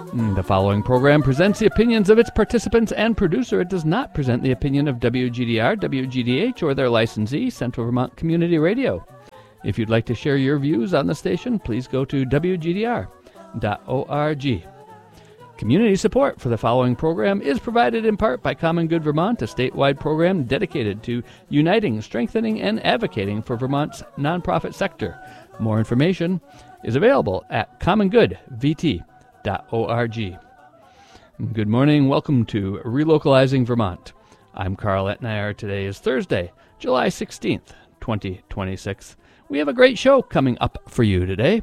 The following program presents the opinions of its participants and producer. It does not present the opinion of WGDR, WGDH, or their licensee, Central Vermont Community Radio. If you'd like to share your views on the station, please go to WGDR.org. Community support for the following program is provided in part by Common Good Vermont, a statewide program dedicated to uniting, strengthening, and advocating for Vermont's nonprofit sector. More information is available at commongoodvt.org. Good morning. Welcome to Relocalizing Vermont. I'm Carl Etnayer. Today is Thursday, July 16th, 2026. We have a great show coming up for you today.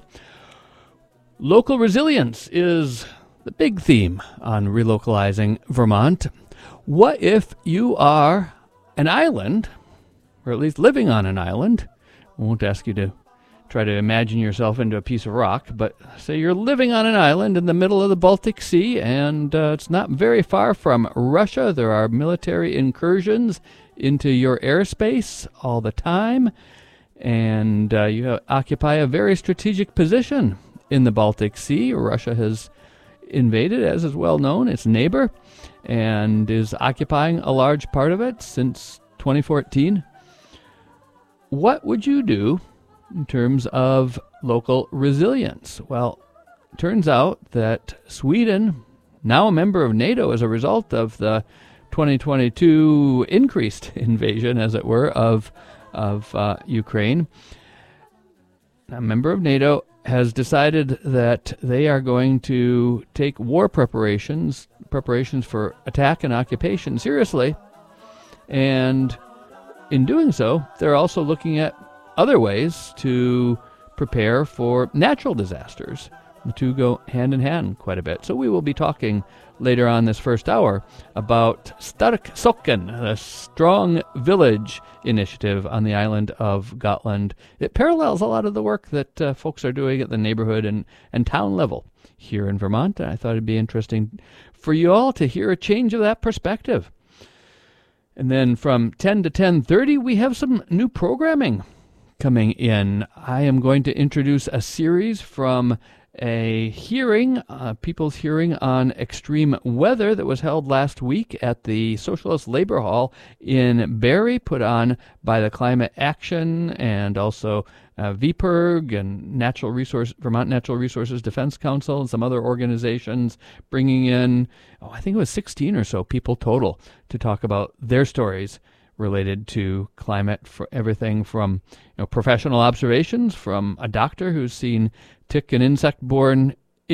Local resilience is the big theme on Relocalizing Vermont. What if you are an island, or at least living on an island? I won't ask you to try to imagine yourself into a piece of rock, but say you're living on an island in the middle of the Baltic Sea, and it's not very far from Russia. There are military incursions into your airspace all the time, and you occupy a very strategic position in the Baltic Sea. Russia has invaded, as is well known, its neighbor, and is occupying a large part of it since 2014. What would you do in terms of local resilience? Well, it turns out that Sweden, now a member of NATO as a result of the 2022 increased invasion, as it were, of Ukraine, a member of NATO, has decided that they are going to take war preparations for attack and occupation seriously. And in doing so, they're also looking at other ways to prepare for natural disasters. The two go hand in hand quite a bit. So we will be talking later on this first hour about Stark Socken, a strong village initiative on the island of Gotland. It parallels a lot of the work that folks are doing at the neighborhood and town level here in Vermont. I thought it'd be interesting for you all to hear a change of that perspective. And then from 10 to 10:30, we have some new programming coming in. I am going to introduce a series from a hearing, people's hearing on extreme weather that was held last week at the Socialist Labor Hall in Barrie, put on by the Climate Action and also VPIRG and Vermont Natural Resources Defense Council and some other organizations, bringing in, I think it was 16 or so people total to talk about their stories related to climate, for everything from professional observations from a doctor who's seen tick and insect-borne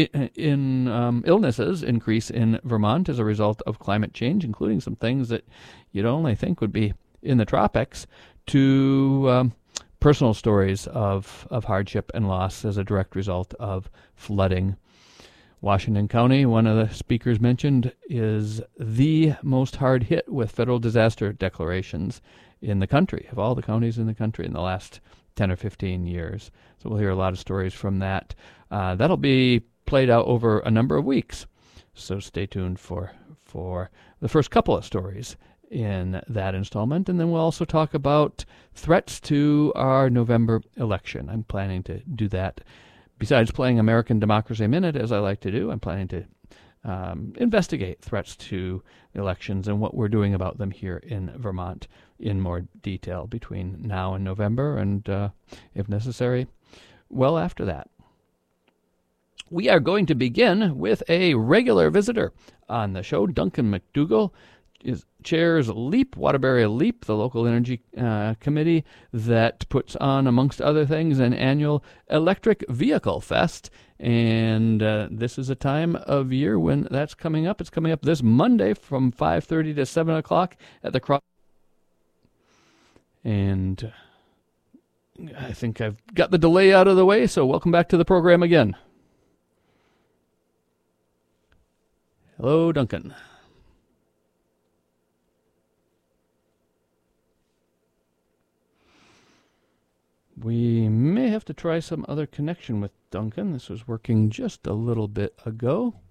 illnesses increase in Vermont as a result of climate change, including some things that you'd only think would be in the tropics, to personal stories of hardship and loss as a direct result of flooding. Washington County, one of the speakers mentioned, is the most hard hit with federal disaster declarations in the country, of all the counties in the country in the last 10 or 15 years. So we'll hear a lot of stories from that. That'll be played out over a number of weeks. So stay tuned for the first couple of stories in that installment. And then we'll also talk about threats to our November election. I'm planning to do that. Besides playing American Democracy Minute, as I like to do, I'm planning to investigate threats to elections and what we're doing about them here in Vermont in more detail between now and November, and if necessary, well after that. We are going to begin with a regular visitor on the show. Duncan McDougall chairs LEAP, Waterbury LEAP, the local energy committee that puts on, amongst other things, an annual electric vehicle fest. And this is a time of year when that's coming up. It's coming up this Monday from 5:30 to 7 o'clock at the Cross. And I think I've got the delay out of the way, so welcome back to the program again. Hello, Duncan. We may have to try some other connection with Duncan. This was working just a little bit ago.